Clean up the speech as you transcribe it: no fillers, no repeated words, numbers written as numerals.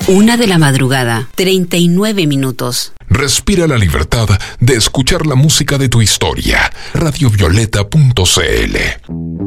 1 de la madrugada, 39 minutos. Respira la libertad de escuchar la música de tu historia. Radiovioleta.cl